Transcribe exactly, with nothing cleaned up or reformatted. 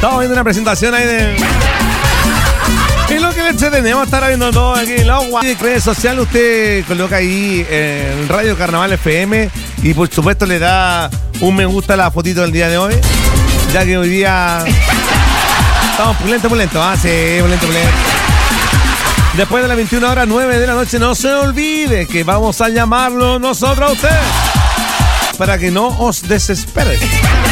Estamos viendo una presentación ahí de... Y lo que le tenemos, estar viendo todo aquí en la redes sociales. Usted coloca ahí en Radio Carnaval F M y por supuesto le da un me gusta a la fotito del día de hoy, ya que hoy día estamos pulento, pulento, ah, sí, pulento, pulento. Después de las veintiuna horas, nueve de la noche, no se olvide que vamos a llamarlo nosotros a usted para que no os desespere.